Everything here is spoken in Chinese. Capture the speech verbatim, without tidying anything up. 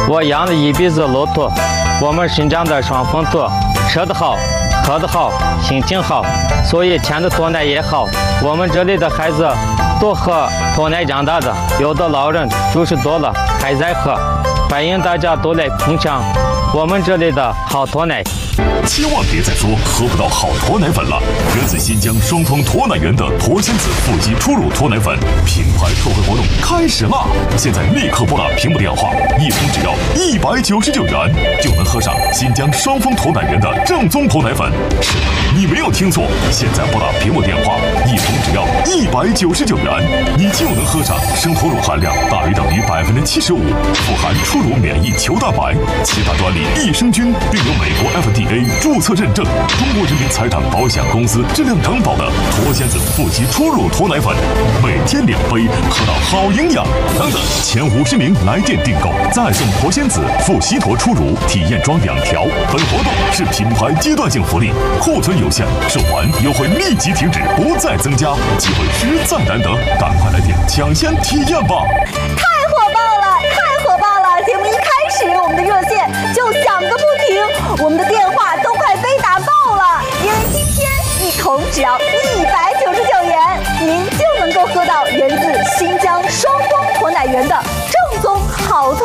我养了一辈子骆驼，我们新疆的双峰驼，吃得好，喝得好，心情好，所以甜的驼奶也好。我们这里的孩子都喝驼奶长大的，有的老人九十多了还在喝。欢迎大家都来品尝我们这里的好驼奶。 千万别再说喝不到好驼奶粉了！源自新疆双峰驼奶园的驼仙子腹肌初乳驼奶粉品牌特惠活动开始啦！现在立刻拨打屏幕电话，一瓶只要一百九十九元，就能喝上新疆双峰驼奶园的正宗驼奶粉。是的，你没有听错，现在拨打屏幕电话，一瓶只要一百九十九元，你就能喝上生驼乳含量大于等于百分之七十五，富含初乳免疫球蛋白、其他专利益生菌，并有美国 F D A 注册认证，中国人民财产保险公司质量担保的驼仙子腹肌初乳驼奶粉，每天两杯，喝到好营养。等等，前五十名来电订购，再送驼仙子腹西驼初乳体验装两条。本活动是品牌阶段性福利，库存有限，售完优惠立即停止，不再增加，机会实在难得，赶快来电抢先体验吧！ 太火爆了，太火爆了！节目一开始，我们的热线就响个不停，我们的电话都快被打爆了。因为今天一桶只要一百九十九元，您就能够喝到源自新疆双峰驼奶园的正宗好驼。